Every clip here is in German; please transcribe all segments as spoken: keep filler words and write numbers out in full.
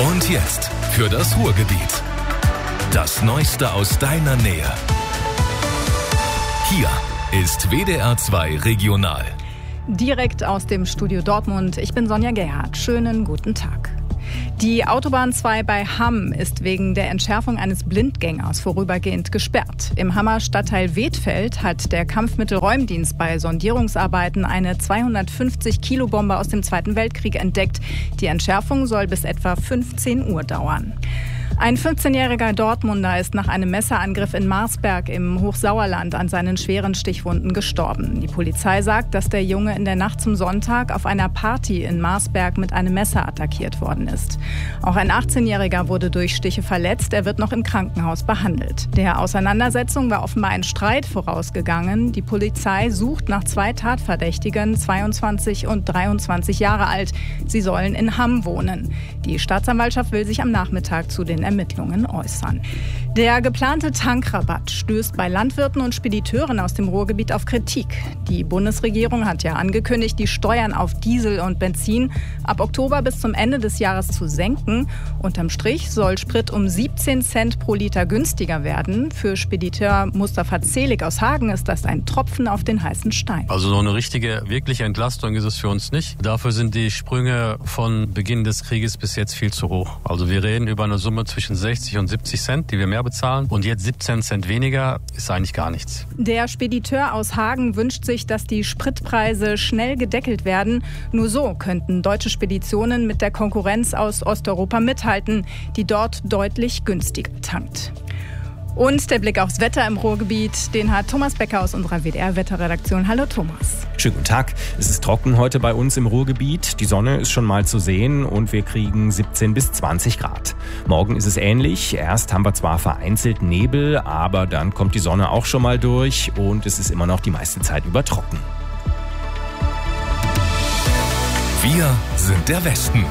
Und jetzt für das Ruhrgebiet. Das Neueste aus deiner Nähe. Hier ist W D R zwei Regional. Direkt aus dem Studio Dortmund. Ich bin Sonja Gerhardt. Schönen guten Tag. Die Autobahn zwei bei Hamm ist wegen der Entschärfung eines Blindgängers vorübergehend gesperrt. Im Hammer Stadtteil Wedfeld hat der Kampfmittelräumdienst bei Sondierungsarbeiten eine zweihundertfünfzig Kilo Bombe aus dem Zweiten Weltkrieg entdeckt. Die Entschärfung soll bis etwa fünfzehn Uhr dauern. Ein fünfzehnjähriger Dortmunder ist nach einem Messerangriff in Marsberg im Hochsauerland an seinen schweren Stichwunden gestorben. Die Polizei sagt, dass der Junge in der Nacht zum Sonntag auf einer Party in Marsberg mit einem Messer attackiert worden ist. Auch ein achtzehnjähriger wurde durch Stiche verletzt. Er wird noch im Krankenhaus behandelt. Der Auseinandersetzung war offenbar ein Streit vorausgegangen. Die Polizei sucht nach zwei Tatverdächtigen, zweiundzwanzig und dreiundzwanzig Jahre alt. Sie sollen in Hamm wohnen. Die Staatsanwaltschaft will sich am Nachmittag zu den Ermittlungen äußern. Der geplante Tankrabatt stößt bei Landwirten und Spediteuren aus dem Ruhrgebiet auf Kritik. Die Bundesregierung hat ja angekündigt, die Steuern auf Diesel und Benzin ab Oktober bis zum Ende des Jahres zu senken. Unterm Strich soll Sprit um siebzehn Cent pro Liter günstiger werden. Für Spediteur Mustafa Zelig aus Hagen ist das ein Tropfen auf den heißen Stein. Also so eine richtige, wirkliche Entlastung ist es für uns nicht. Dafür sind die Sprünge von Beginn des Krieges bis jetzt viel zu hoch. Also wir reden über eine Summe zwischen sechzig und siebzig Cent, die wir mehr bezahlen. Und jetzt siebzehn Cent weniger ist eigentlich gar nichts. Der Spediteur aus Hagen wünscht sich, dass die Spritpreise schnell gedeckelt werden. Nur so könnten deutsche Speditionen mit der Konkurrenz aus Osteuropa mithalten, die dort deutlich günstiger tankt. Und der Blick aufs Wetter im Ruhrgebiet, den hat Thomas Becker aus unserer W D R-Wetterredaktion. Hallo Thomas. Schönen guten Tag. Es ist trocken heute bei uns im Ruhrgebiet. Die Sonne ist schon mal zu sehen und wir kriegen siebzehn bis zwanzig Grad. Morgen ist es ähnlich. Erst haben wir zwar vereinzelt Nebel, aber dann kommt die Sonne auch schon mal durch und es ist immer noch die meiste Zeit über trocken. Wir sind der Westen.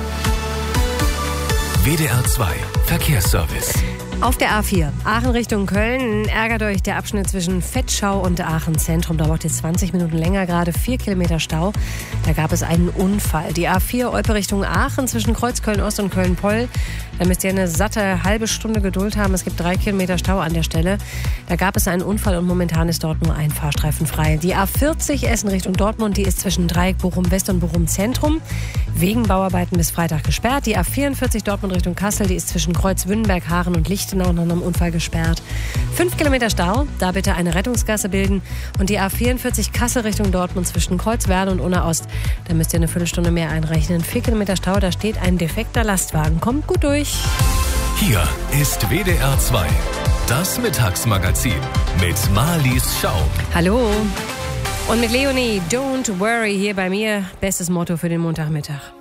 W D R zwei Verkehrsservice. Auf der A vier, Aachen Richtung Köln, ärgert euch der Abschnitt zwischen Vetschau und Aachen Zentrum. Dauert jetzt zwanzig Minuten länger, gerade vier Kilometer Stau. Da gab es einen Unfall. Die A vier Olpe Richtung Aachen zwischen Kreuzköln-Ost und Köln-Poll. Da müsst ihr eine satte halbe Stunde Geduld haben. Es gibt drei Kilometer Stau an der Stelle. Da gab es einen Unfall und momentan ist dort nur ein Fahrstreifen frei. Die A vierzig Essen Richtung Dortmund, die ist zwischen Dreieck Bochum West und Bochum Zentrum. Wegen Bauarbeiten bis Freitag gesperrt. Die A vierundvierzig Dortmund Richtung Kassel, die ist zwischen Kreuz-Wünnenberg, Haaren und Lichtenau nach einem Unfall gesperrt. Fünf Kilometer Stau, da bitte eine Rettungsgasse bilden. Und die A vierundvierzig Kassel Richtung Dortmund zwischen Kreuzwerder und Unna Ost, da müsst ihr eine Viertelstunde mehr einrechnen. Vier Kilometer Stau, da steht ein defekter Lastwagen. Kommt gut durch. Hier ist W D R zwei, das Mittagsmagazin mit Marlies Schau. Hallo. Und mit Leonie, don't worry hier bei mir. Bestes Motto für den Montagmittag.